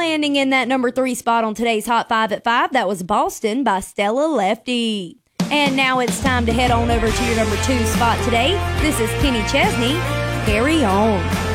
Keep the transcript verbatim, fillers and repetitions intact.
landing in that number three spot on today's Hot five at five, that was Boston by Stella Lefty. And now it's time to head on over to your number two spot today. This is Kenny Chesney. Carry On.